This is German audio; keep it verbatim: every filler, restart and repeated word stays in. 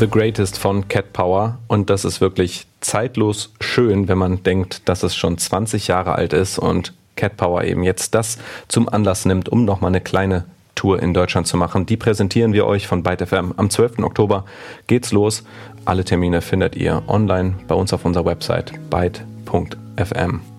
The Greatest von Cat Power. Und das ist wirklich zeitlos schön, wenn man denkt, dass es schon zwanzig Jahre alt ist und Cat Power eben jetzt das zum Anlass nimmt, um nochmal eine kleine Tour in Deutschland zu machen. Die präsentieren wir euch von Byte F M. Am zwölften Oktober geht's los. Alle Termine findet ihr online bei uns auf unserer Website byte punkt f m.